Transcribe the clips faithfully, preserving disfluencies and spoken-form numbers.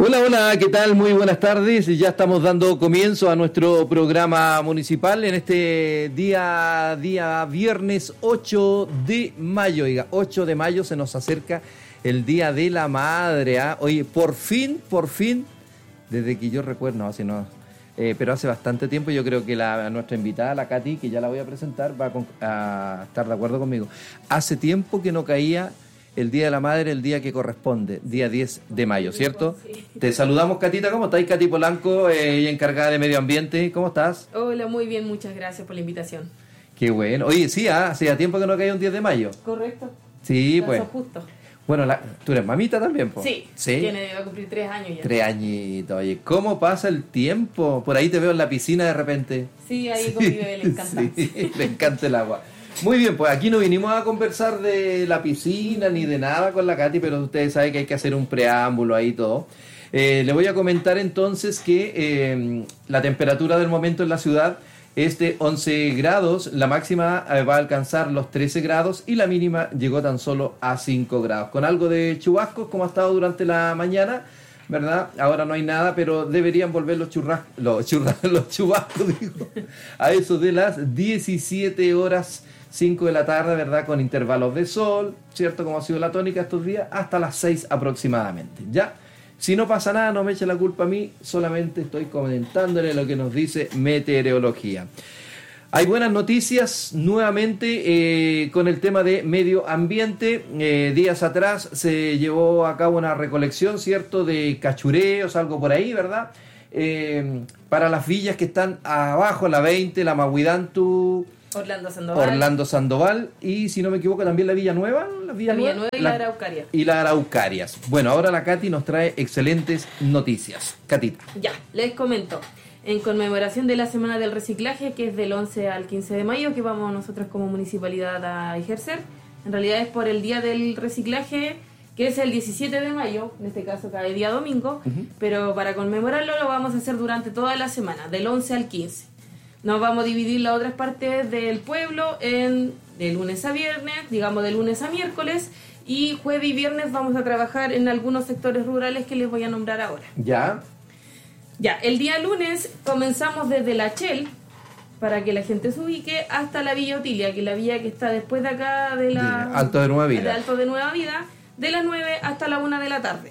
Hola, hola, ¿qué tal? Muy buenas tardes. Ya estamos dando comienzo a nuestro programa municipal en este día, día viernes ocho de mayo. Oiga, ocho de mayo se nos acerca el Día de la Madre. ¿eh? Oye, por fin, por fin, desde que yo recuerdo, no, hace no, eh, pero hace bastante tiempo, yo creo que la, nuestra invitada, la Katy, que ya la voy a presentar, va a, con, a estar de acuerdo conmigo. Hace tiempo que no caía el Día de la Madre, el día que corresponde, día diez de mayo, ¿cierto? Sí. Te saludamos, Catita. ¿Cómo estás, Katy Polanco, eh, encargada de Medio Ambiente? ¿Cómo estás? Hola, muy bien, muchas gracias por la invitación. Qué bueno. Oye, sí, ¿ah? Hacía tiempo que no caía un diez de mayo. Correcto. Sí, Eso pues. justo. Bueno, la, tú eres mamita también, po. Sí, sí. Tiene, va a cumplir tres años ya. Tres añitos. Oye, ¿cómo pasa el tiempo? Por ahí te veo en la piscina de repente. Sí, ahí sí, con mi bebé le encanta. Sí, le encanta el agua. Muy bien, pues aquí no vinimos a conversar de la piscina ni de nada con la Katy, pero ustedes saben que hay que hacer un preámbulo ahí y todo. Eh, le voy a comentar entonces que eh, la temperatura del momento en la ciudad es de once grados, la máxima eh, va a alcanzar los trece grados y la mínima llegó tan solo a cinco grados, con algo de chubascos como ha estado durante la mañana, ¿verdad? Ahora no hay nada, pero deberían volver los churrascos, los, churrascos, los chubascos, digo, a eso de las diecisiete horas cinco de la tarde, ¿verdad? Con intervalos de sol, ¿cierto? Como ha sido la tónica estos días, hasta las seis aproximadamente, ¿ya? Si no pasa nada, no me eche la culpa a mí, solamente estoy comentándole lo que nos dice meteorología. Hay buenas noticias nuevamente eh, con el tema de medio ambiente. Eh, días atrás se llevó a cabo una recolección, ¿cierto? De cachureos, algo por ahí, ¿verdad? Eh, para las villas que están abajo, la veinte, la Mahuidantu, Orlando Sandoval. Orlando Sandoval y, si no me equivoco, también la Villa Nueva. La Villa, la Villa Nueva, Nueva y la, la Araucaria. Y la Araucarias. Bueno, ahora la Katy nos trae excelentes noticias. Katita. Ya, les comento. En conmemoración de la Semana del Reciclaje, que es del once al quince de mayo, que vamos nosotros como municipalidad a ejercer. En realidad es por el Día del Reciclaje, que es el diecisiete de mayo, en este caso cada día domingo, uh-huh. Pero para conmemorarlo lo vamos a hacer durante toda la semana, del once al quince. Nos vamos a dividir las otras partes del pueblo en de lunes a viernes, digamos de lunes a miércoles, y jueves y viernes vamos a trabajar en algunos sectores rurales que les voy a nombrar ahora. Ya. Ya, el día lunes comenzamos desde la Chel, para que la gente se ubique, hasta la Villa Otilia, que es la villa que está después de acá de la... De Alto de Nueva Vida. De Alto de Nueva Vida, de las nueve hasta la una de la tarde.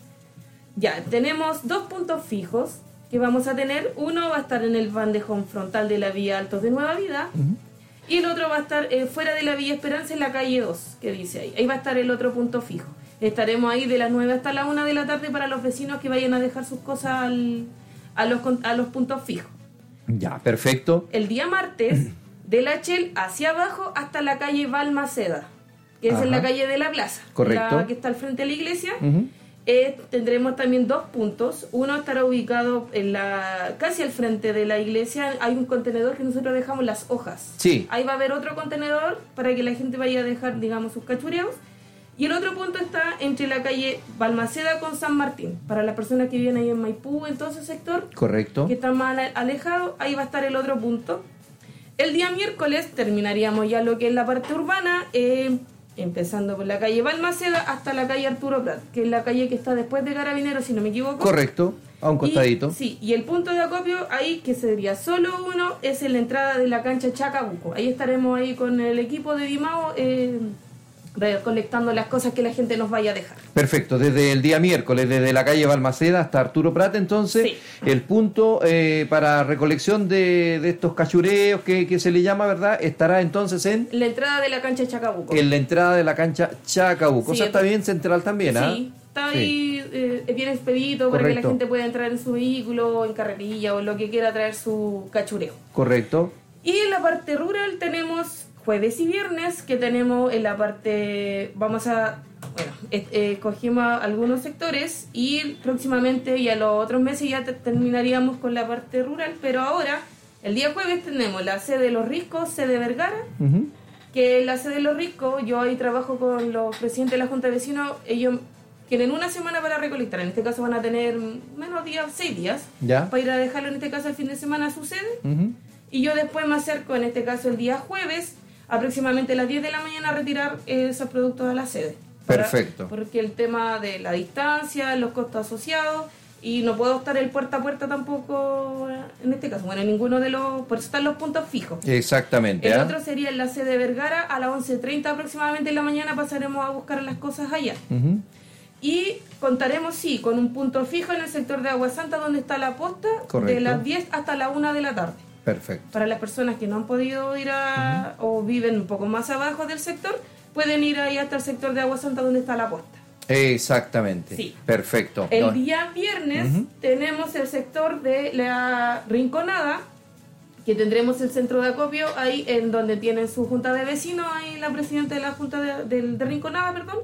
Ya, tenemos dos puntos fijos que vamos a tener. Uno va a estar en el bandejón frontal de la vía Altos de Nueva Vida, uh-huh. Y el otro va a estar eh, fuera de la Villa Esperanza, en la calle dos, que dice ahí. Ahí va a estar el otro punto fijo. Estaremos ahí de las nueve hasta la una de la tarde para los vecinos que vayan a dejar sus cosas al, a, los, a los puntos fijos. Ya, perfecto. El día martes, de la Chel hacia abajo hasta la calle Balmaceda, que es Ajá. en la calle de la Plaza. Correcto. La que está al frente de la iglesia. Uh-huh. Eh, tendremos también dos puntos. Uno estará ubicado en la casi al frente de la iglesia. Hay un contenedor que nosotros dejamos las hojas. Sí. Ahí va a haber otro contenedor para que la gente vaya a dejar, digamos, sus cachureos. Y el otro punto está entre la calle Balmaceda con San Martín. Para las personas que viven ahí en Maipú, en todo ese sector. Correcto. Que está más alejado, ahí va a estar el otro punto. El día miércoles terminaríamos ya lo que es la parte urbana. Eh, Empezando por la calle Balmaceda hasta la calle Arturo Prat, que es la calle que está después de Carabineros, si no me equivoco. Correcto, a un costadito. Y, sí, y el punto de acopio ahí, que sería solo uno, es en la entrada de la cancha Chacabuco. Ahí estaremos ahí con el equipo de Dimao eh, recolectando las cosas que la gente nos vaya a dejar. Perfecto, desde el día miércoles, desde la calle Balmaceda hasta Arturo Prat, entonces, sí. El punto eh, para recolección de, de estos cachureos que, que se le llama, ¿verdad? Estará entonces en... La entrada de la cancha Chacabuco. En la entrada de la cancha Chacabuco. Sí, o sea, está bien central también, ¿ah? Sí, está ahí sí. eh, bien expedito. Correcto. Para que la gente pueda entrar en su vehículo, en carretilla o en lo que quiera traer su cachureo. Correcto. Y en la parte rural tenemos... jueves y viernes, que tenemos en la parte, vamos a, bueno, escogimos eh, algunos sectores y próximamente y a los otros meses ya te, terminaríamos con la parte rural, pero ahora, el día jueves tenemos la sede de Los Riscos, sede Vergara, uh-huh. Que la sede de Los Riscos, yo ahí trabajo con los presidentes de la Junta de Vecinos, ellos tienen una semana para recolectar, en este caso van a tener menos días, seis días, ¿Ya? Para ir a dejarlo en este caso el fin de semana a su sede, uh-huh. Y yo después me acerco, en este caso el día jueves, aproximadamente a las diez de la mañana a retirar esos productos a la sede. Perfecto. Para, porque el tema de la distancia, los costos asociados, y no puedo estar el puerta a puerta tampoco en este caso. Bueno, en ninguno de los... Por eso están los puntos fijos. Exactamente. El ¿eh? otro sería en la sede Vergara, a las once treinta aproximadamente en la mañana pasaremos a buscar las cosas allá. Uh-huh. Y contaremos, sí, con un punto fijo en el sector de Agua Santa, donde está la posta, Correcto. de las diez hasta la una de la tarde. Perfecto. Para las personas que no han podido ir a, uh-huh. o viven un poco más abajo del sector, pueden ir ahí hasta el sector de Agua Santa, donde está la posta. Exactamente. Sí. Perfecto. El no. día viernes uh-huh. tenemos el sector de la Rinconada, que tendremos el centro de acopio ahí en donde tienen su junta de vecinos, ahí la presidenta de la junta de, de, de Rinconada, perdón.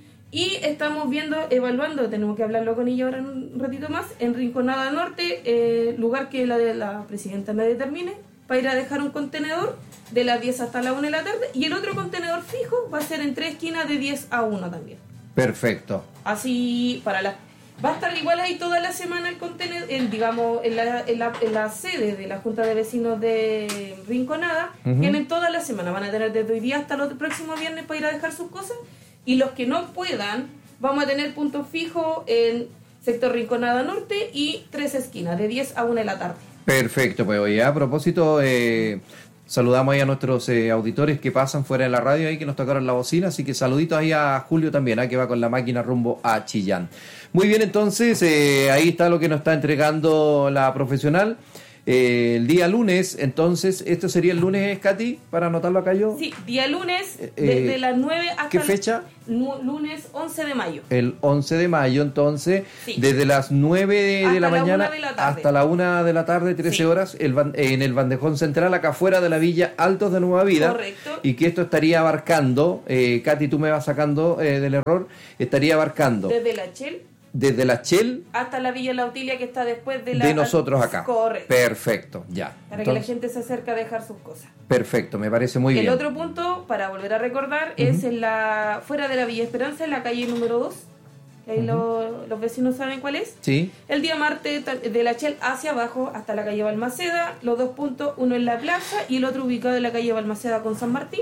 Y estamos viendo, evaluando, tenemos que hablarlo con ella ahora en un ratito más, en Rinconada Norte, eh, lugar que la, la presidenta me determine, para ir a dejar un contenedor de las diez hasta la una de la tarde, y el otro contenedor fijo va a ser en tres esquinas de diez a una también. Perfecto. Así, para la... Va a estar igual ahí toda la semana el contenedor, en, digamos, en la, en, la, en la sede de la Junta de Vecinos de Rinconada, uh-huh. tienen toda la semana, van a tener desde hoy día hasta el próximo viernes para ir a dejar sus cosas. Y los que no puedan, vamos a tener puntos fijos en sector Rinconada Norte y tres esquinas, de diez a una de la tarde. Perfecto, pues oye, a propósito, eh, saludamos ahí a nuestros eh, auditores que pasan fuera de la radio ahí, que nos tocaron la bocina, así que saluditos ahí a Julio también, ¿eh? que va con la máquina rumbo a Chillán. Muy bien, entonces, eh, ahí está lo que nos está entregando la profesional. Eh, el día lunes, entonces, ¿esto sería el lunes, Katy, para anotarlo acá yo? Sí, día lunes, eh, desde las nueve hasta... ¿Qué fecha? Lunes once de mayo. El once de mayo, entonces, sí. desde las nueve de, de la mañana de la hasta la una de la tarde, trece sí. horas, el, en el bandejón central, acá afuera de la Villa Altos de Nueva Vida. Correcto. Y que esto estaría abarcando, eh, Katy, tú me vas sacando eh, del error, estaría abarcando... Desde la Chel. Desde la Chel hasta la Villa La Utilia, que está después de la... De nosotros acá. Correcto. Perfecto, ya. Para Entonces, que la gente se acerque a dejar sus cosas. Perfecto, me parece muy el bien. El otro punto, para volver a recordar, uh-huh. es en la fuera de la Villa Esperanza, en la calle número dos. Ahí uh-huh. lo, los vecinos saben cuál es. Sí. El día martes, de la Chel hacia abajo, hasta la calle Balmaceda. Los dos puntos, uno en la plaza y el otro ubicado en la calle Balmaceda con San Martín.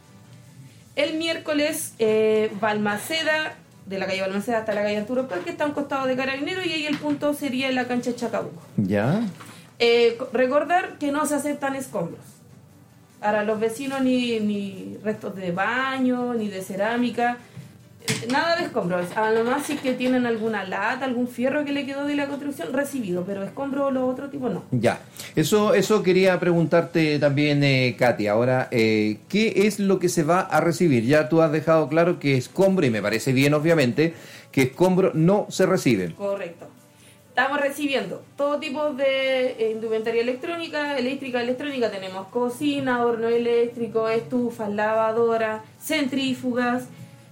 El miércoles, eh, Balmaceda... de la calle Balmaceda hasta la calle Arturo Prat, que está a un costado de Carabineros, y ahí el punto sería en la cancha Chacabuco. Ya. Eh, recordar que no se aceptan escombros. Ahora, los vecinos ni, ni restos de baño, ni de cerámica, nada de escombros. A lo más si que tienen alguna lata, algún fierro que le quedó de la construcción, recibido, pero escombros los otros tipos no. Ya, eso eso quería preguntarte también, eh, Katy. Ahora, eh, ¿qué es lo que se va a recibir? Ya tú has dejado claro que escombro, y me parece bien obviamente, que escombro no se recibe. Correcto. Estamos recibiendo todo tipo de eh, indumentaria electrónica, eléctrica, electrónica. Tenemos cocina, horno eléctrico, estufas, lavadoras, centrífugas,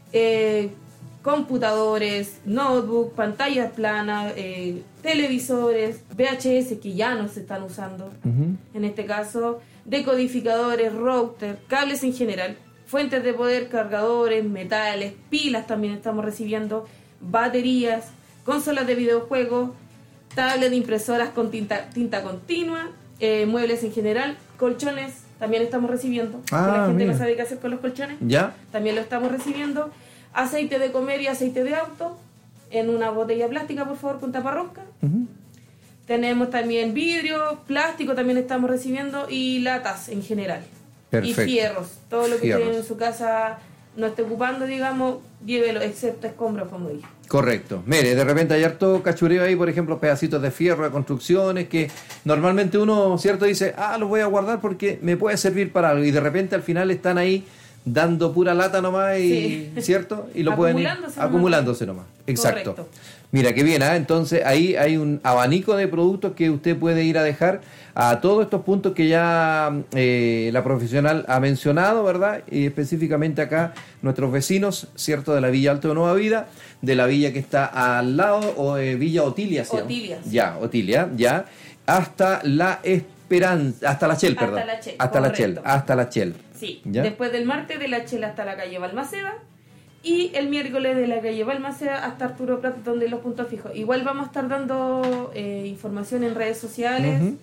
Eh, computadores, notebook, pantallas planas, eh, televisores, V H S que ya no se están usando, uh-huh. en este caso, decodificadores, router, cables en general, fuentes de poder, cargadores, metales, pilas también estamos recibiendo, baterías, consolas de videojuegos, tablets de impresoras con tinta, tinta continua, eh, muebles en general, colchones. También estamos recibiendo. Ah, que la gente mira. no sabe qué hacer con los colchones. ¿Ya? También lo estamos recibiendo. Aceite de comer y aceite de auto en una botella plástica, por favor, con taparrosca. Uh-huh. Tenemos también vidrio, plástico también estamos recibiendo, y latas en general. Perfecto. Y fierros. Todo lo que Fierros. tienen en su casa no esté ocupando, digamos, llévelo, excepto escombros, como dije. Correcto. Mire, de repente hay harto cachureo ahí, por ejemplo, pedacitos de fierro, de construcciones, que normalmente uno, ¿cierto?, dice, ah, los voy a guardar porque me puede servir para algo, y de repente al final están ahí dando pura lata nomás, y, sí. ¿cierto? Y lo pueden ir acumulándose, acumulándose nomás. Exacto. Correcto. Mira, qué bien, ¿eh? Entonces ahí hay un abanico de productos que usted puede ir a dejar a todos estos puntos que ya eh, la profesional ha mencionado, ¿verdad? Y específicamente acá nuestros vecinos, ¿cierto? De la Villa Alto de Nueva Vida, de la villa que está al lado, o eh, Villa Otilia, ¿sí? Otilia. Sí. Ya, Otilia, ya, hasta la Esperanza, hasta la Chel, hasta perdón. La Chel, hasta correcto. la Chel, hasta la Chel. Sí, ¿ya? Después del martes de la Chel hasta la calle Balmaceda, y el miércoles de la calle Balmaceda hasta Arturo Prat, donde los puntos fijos. Igual vamos a estar dando eh, información en redes sociales, uh-huh.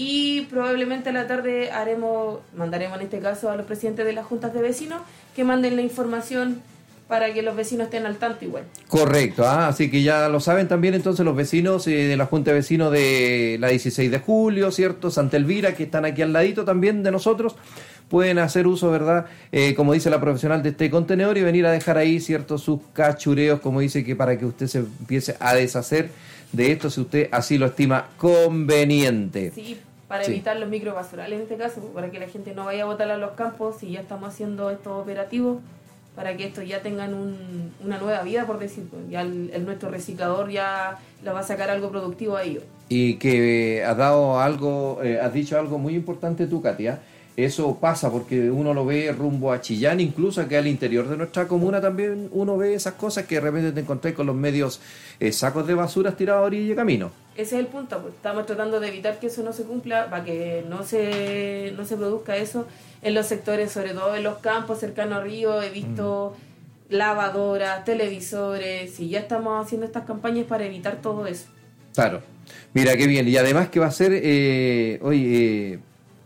y probablemente a la tarde haremos, mandaremos en este caso a los presidentes de las juntas de vecinos que manden la información para que los vecinos estén al tanto igual. Correcto, ¿ah? Así que ya lo saben también entonces los vecinos eh, de la Junta de Vecinos de la dieciséis de julio, ¿cierto? Santa Elvira, que están aquí al ladito también de nosotros, pueden hacer uso, ¿verdad? Eh, como dice la profesional, de este contenedor y venir a dejar ahí, ¿cierto? Sus cachureos, como dice, que para que usted se empiece a deshacer de esto, si usted así lo estima conveniente. Sí, para sí. evitar los microbasurales en este caso, para que la gente no vaya a botar a los campos, si ya estamos haciendo estos operativos, para que estos ya tengan un, una nueva vida, por decirlo. Ya el, el nuestro reciclador ya lo va a sacar algo productivo a ellos. Y que eh, has dado algo, eh, has dicho algo muy importante tú, Katia. Eso pasa porque uno lo ve rumbo a Chillán, incluso que al interior de nuestra comuna también uno ve esas cosas que de repente te encontrás con los medios eh, sacos de basuras tirados a orilla de camino. Ese es el punto, pues estamos tratando de evitar que eso no se cumpla, para que no se, no se produzca eso en los sectores, sobre todo en los campos cercanos a río. He visto mm. lavadoras, televisores, y ya estamos haciendo estas campañas para evitar todo eso. Claro, mira qué bien, y además que va a ser eh, hoy... Eh,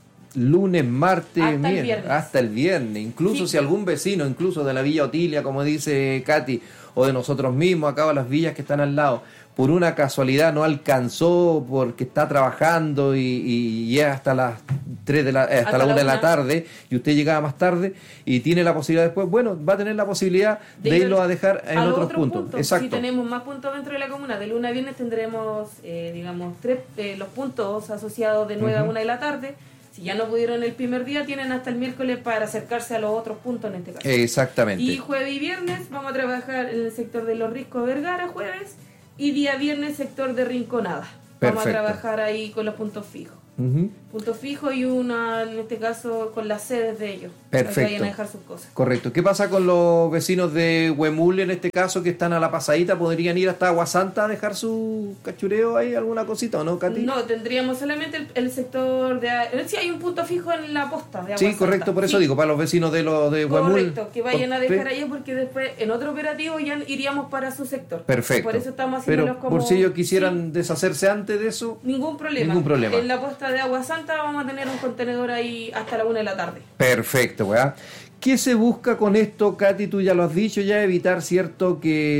lunes, martes, hasta miércoles, el viernes. hasta el viernes. Incluso sí. Si algún vecino, incluso de la Villa Otilia, como dice Katy, o de nosotros mismos, acá a las villas que están al lado, por una casualidad no alcanzó porque está trabajando y, y, y es hasta las tres de la, eh, hasta, hasta la una de la tarde, y usted llegaba más tarde y tiene la posibilidad después, bueno, va a tener la posibilidad de, de irlo a dejar en otros otro puntos. Punto. Exacto. Si tenemos más puntos dentro de la comuna, de lunes a viernes tendremos, eh, digamos, tres eh, los puntos asociados de nueve uh-huh. a una de la tarde. Si ya no pudieron el primer día, tienen hasta el miércoles para acercarse a los otros puntos en este caso. Exactamente. Y jueves y viernes vamos a trabajar en el sector de Los Riscos Vergara, jueves, y día viernes sector de Rinconada. Perfecto. Vamos a trabajar ahí con los puntos fijos. Uh-huh. Punto fijo y una, en este caso, con las sedes de ellos. Perfecto. Para que vayan a dejar sus cosas. Correcto. ¿Qué pasa con los vecinos de Huemul, en este caso, que están a la pasadita? ¿Podrían ir hasta Aguasanta a dejar su cachureo ahí, alguna cosita o no, Katy? No, tendríamos solamente el, el sector de... Sí, hay un punto fijo en la posta de Aguasanta. Sí, correcto, por eso sí. digo, para los vecinos de los de Huemul. Correcto, que vayan a dejar allá porque después en otro operativo ya iríamos para su sector. Perfecto. Por eso estamos haciéndolos como... como... por si ellos quisieran sí. deshacerse antes de eso... Ningún problema. Ningún problema. En la posta de Aguasanta vamos a tener un contenedor ahí hasta la una de la tarde. Perfecto, weá. ¿Qué se busca con esto, Katy? Tú ya lo has dicho, ya evitar cierto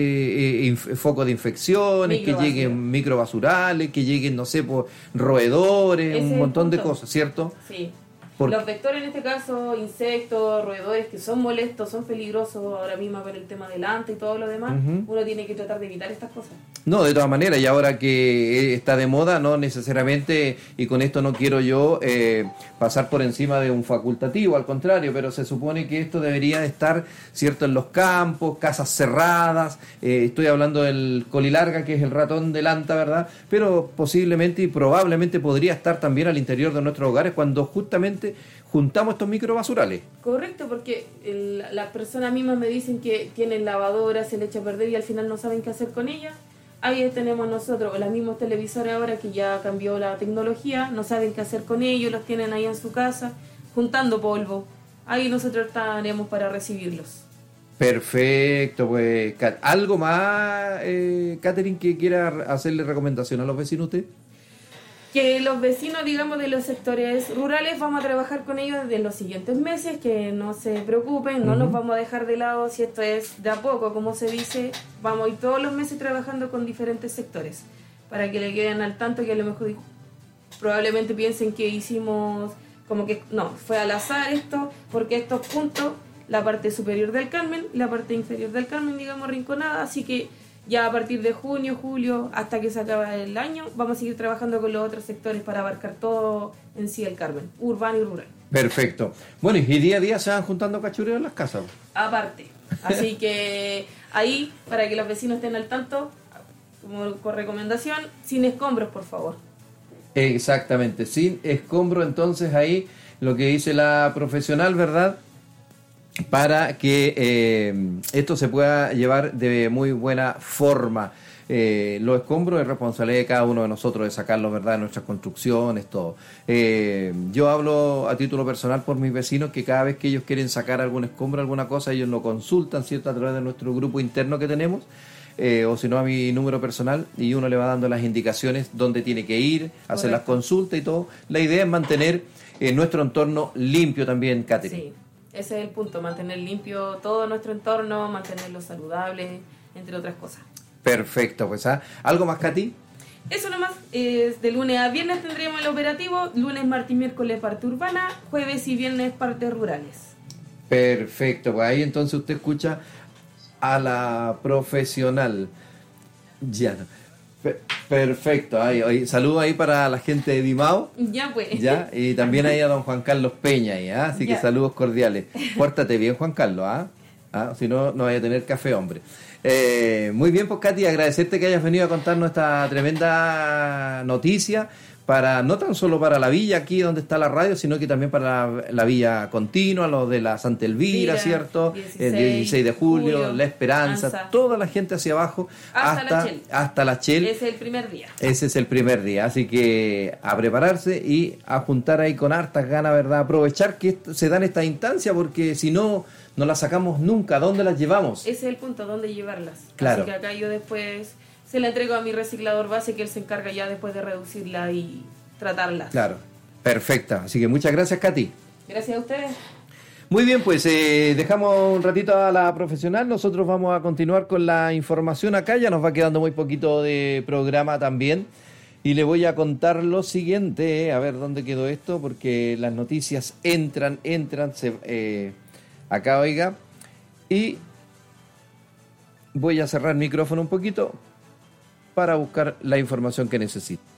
que eh, inf- foco de infecciones, que lleguen microbasurales, que lleguen, no sé, por roedores, ese un montón de cosas, ¿cierto? Sí. Porque los vectores en este caso, insectos, roedores que son molestos, son peligrosos ahora mismo con el tema del ante y todo lo demás, uh-huh. uno tiene que tratar de evitar estas cosas. No, de todas maneras, y ahora que está de moda, no necesariamente, y con esto no quiero yo eh, pasar por encima de un facultativo, al contrario, pero se supone que esto debería de estar, cierto, en los campos, casas cerradas, eh, estoy hablando del colilarga, que es el ratón del anta, ¿verdad? Pero posiblemente y probablemente podría estar también al interior de nuestros hogares cuando justamente juntamos estos microbasurales. Correcto, porque el, las personas mismas me dicen que tienen lavadoras, se le echa a perder y al final no saben qué hacer con ellas. Ahí tenemos nosotros, los mismos televisores ahora que ya cambió la tecnología, no saben qué hacer con ellos, los tienen ahí en su casa, juntando polvo. Ahí nosotros estaremos para recibirlos. Perfecto, pues, ¿algo más, eh, Catherine, que quiera hacerle recomendación a los vecinos usted? Que los vecinos, digamos, de los sectores rurales, vamos a trabajar con ellos en los siguientes meses, que no se preocupen, no uh-huh. nos vamos a dejar de lado, si esto es de a poco, como se dice, vamos a ir todos los meses trabajando con diferentes sectores, para que le queden al tanto, que a lo mejor probablemente piensen que hicimos, como que no, fue al azar esto, porque estos puntos, la parte superior del Carmen, la parte inferior del Carmen, digamos, Rinconada, así que ya a partir de junio, julio, hasta que se acaba el año, vamos a seguir trabajando con los otros sectores para abarcar todo en sí el Carmen, urbano y rural. Perfecto. Bueno, y día a día se van juntando cachureos en las casas. Aparte. Así que ahí, para que los vecinos estén al tanto, como con recomendación, sin escombros, por favor. Exactamente, sin escombros, entonces ahí lo que dice la profesional, ¿verdad?, para que eh, esto se pueda llevar de muy buena forma. Eh, los escombros es responsabilidad de cada uno de nosotros de sacarlos, ¿verdad?, de nuestras construcciones, todo. Eh, yo hablo a título personal por mis vecinos, que cada vez que ellos quieren sacar algún escombro, alguna cosa, ellos lo consultan, ¿cierto?, a través de nuestro grupo interno que tenemos, eh, o si no a mi número personal, y uno le va dando las indicaciones dónde tiene que ir, hacer Correcto. Las consultas y todo. La idea es mantener eh, nuestro entorno limpio también, Catherine. Sí. Ese es el punto, mantener limpio todo nuestro entorno, mantenerlo saludable, entre otras cosas. Perfecto, pues ¿ah? ¿Algo más, Katy? Eso nomás, eh, de lunes a viernes tendríamos el operativo, lunes, martes y miércoles parte urbana, jueves y viernes partes rurales. Perfecto, pues ahí entonces usted escucha a la profesional. Ya, Pe- perfecto, ahí, ahí, saludo ahí para la gente de Dimao. Ya pues. Ya, y también ahí a don Juan Carlos Peña, ahí, ¿ah? Así Ya. que saludos cordiales. Pórtate bien, Juan Carlos, ¿ah? ¿Ah? Si no, no vaya a tener café, hombre. Eh, muy bien, pues Katy, agradecerte que hayas venido a contarnos esta tremenda noticia, para no tan solo para la villa aquí donde está la radio, sino que también para la, la villa continua, los de la Santa Elvira, Mira, ¿cierto? dieciséis, El dieciséis de julio, julio, La Esperanza, Anza. toda la gente hacia abajo, Hasta la hasta, Chel. hasta la Chel. Ese es el primer día. Ese es el primer día, así que a prepararse y a juntar ahí con hartas ganas, ¿verdad? Aprovechar que est- se dan esta instancia, porque si no, no las sacamos nunca. ¿Dónde las llevamos? Ese es el punto, dónde llevarlas. Claro. Así que acá yo después se la entrego a mi reciclador base, que él se encarga ya después de reducirla y tratarlas. Claro, perfecta. Así que muchas gracias, Katy. Gracias a ustedes. Muy bien, pues eh, dejamos un ratito a la profesional. Nosotros vamos a continuar con la información acá. Ya nos va quedando muy poquito de programa también. Y le voy a contar lo siguiente. A ver dónde quedó esto, porque las noticias entran, entran. Se, eh, acá, oiga. Y voy a cerrar el micrófono un poquito para buscar la información que necesito.